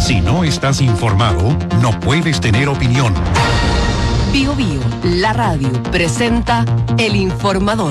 Si no estás informado, no puedes tener opinión. Bio Bio, la radio, presenta El Informador.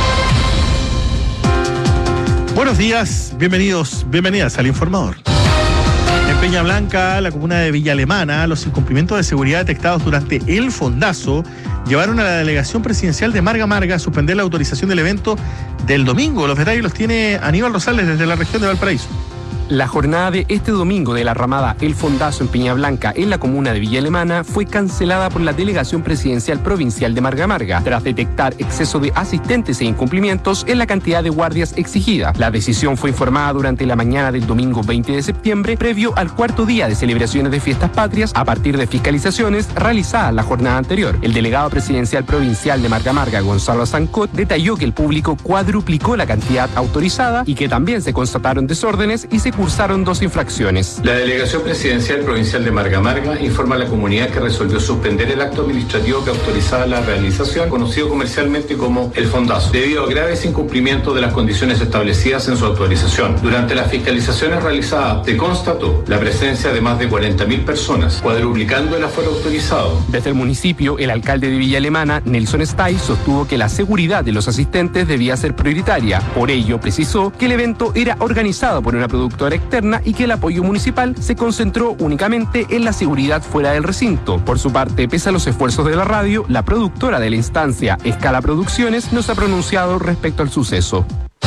Buenos días, bienvenidas al Informador. En Peña Blanca, la comuna de Villa Alemana, los incumplimientos de seguridad detectados durante el fondazo llevaron a la delegación presidencial de Marga Marga a suspender la autorización del evento del domingo. Los detalles los tiene Aníbal Rosales desde la región de Valparaíso. La jornada de este domingo de la ramada El Fondazo en Peña Blanca, en la comuna de Villa Alemana, fue cancelada por la Delegación Presidencial Provincial de Marga Marga, tras detectar exceso de asistentes e incumplimientos en la cantidad de guardias exigida. La decisión fue informada durante la mañana del domingo 20 de septiembre, previo al cuarto día de celebraciones de fiestas patrias, a partir de fiscalizaciones realizadas la jornada anterior. El delegado presidencial provincial de Marga Marga, Gonzalo Zancot, detalló que el público cuadruplicó la cantidad autorizada y que también se constataron desórdenes y se cursaron 2 infracciones. La Delegación Presidencial Provincial de Marga Marga informa a la comunidad que resolvió suspender el acto administrativo que autorizaba la realización, conocido comercialmente como El Fondazo, debido a graves incumplimientos de las condiciones establecidas en su autorización. Durante las fiscalizaciones realizadas, se constató la presencia de más de 40.000 personas, cuadruplicando el aforo autorizado. Desde el municipio, el alcalde de Villa Alemana, Nelson Stay, sostuvo que la seguridad de los asistentes debía ser prioritaria. Por ello, precisó que el evento era organizado por una productora externa y que el apoyo municipal se concentró únicamente en la seguridad fuera del recinto. Por su parte, pese a los esfuerzos de la radio, la productora de la instancia, Escala Producciones, no se ha pronunciado respecto al suceso.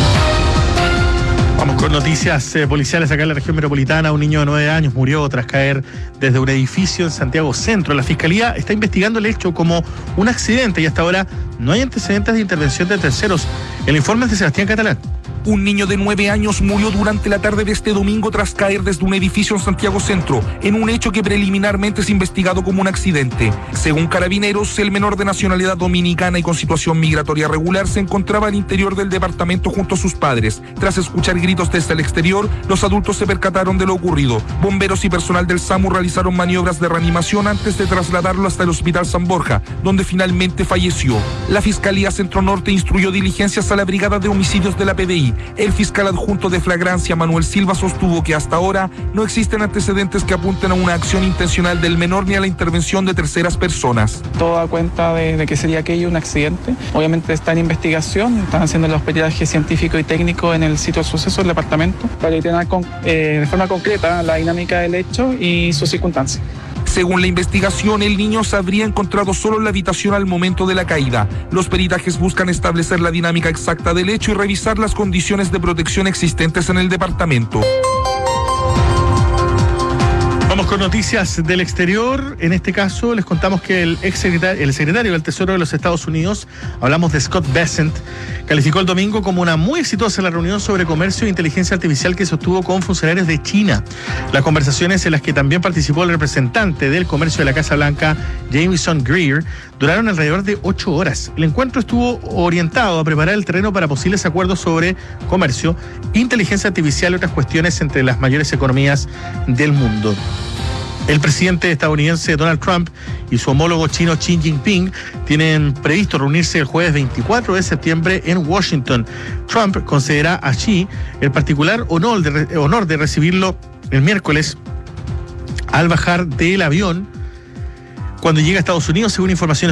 Vamos con noticias policiales acá en la región metropolitana. Un niño de 9 años murió tras caer desde un edificio en Santiago Centro. La Fiscalía está investigando el hecho como un accidente y hasta ahora no hay antecedentes de intervención de terceros. El informe es de Sebastián Catalán. Un niño de 9 años murió durante la tarde de este domingo tras caer desde un edificio en Santiago Centro, en un hecho que preliminarmente es investigado como un accidente. Según Carabineros, el menor de nacionalidad dominicana y con situación migratoria regular se encontraba al interior del departamento junto a sus padres. Tras escuchar gritos desde el exterior, los adultos se percataron de lo ocurrido. Bomberos y personal del SAMU realizaron maniobras de reanimación antes de trasladarlo hasta el Hospital San Borja, donde finalmente falleció. La Fiscalía Centro Norte instruyó diligencias a la Brigada de Homicidios de la PDI. El fiscal adjunto de flagrancia, Manuel Silva, sostuvo que hasta ahora no existen antecedentes que apunten a una acción intencional del menor ni a la intervención de terceras personas. Todo da cuenta de que sería aquello un accidente. Obviamente está en investigación, están haciendo los peritajes científico y técnico en el sitio del suceso del departamento para determinar de forma concreta la dinámica del hecho y sus circunstancias. Según la investigación, el niño se habría encontrado solo en la habitación al momento de la caída. Los peritajes buscan establecer la dinámica exacta del hecho y revisar las condiciones de protección existentes en el departamento. Vamos con noticias del exterior. En este caso les contamos que el secretario del Tesoro de los Estados Unidos, hablamos de Scott Bessent, calificó el domingo como una muy exitosa la reunión sobre comercio e inteligencia artificial que sostuvo con funcionarios de China. Las conversaciones en las que también participó el representante del comercio de la Casa Blanca, Jamieson Greer, duraron alrededor de 8 horas. El encuentro estuvo orientado a preparar el terreno para posibles acuerdos sobre comercio, inteligencia artificial y otras cuestiones entre las mayores economías del mundo. El presidente estadounidense Donald Trump y su homólogo chino Xi Jinping tienen previsto reunirse el jueves 24 de septiembre en Washington. Trump concederá a Xi el particular honor de recibirlo el miércoles al bajar del avión cuando llega a Estados Unidos, según información